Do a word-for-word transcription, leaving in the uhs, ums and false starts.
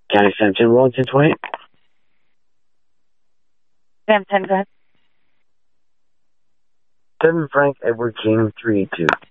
County seventeen, rolling ten twenty. Sam ten, go ahead. seven Frank Edward King, three eight two.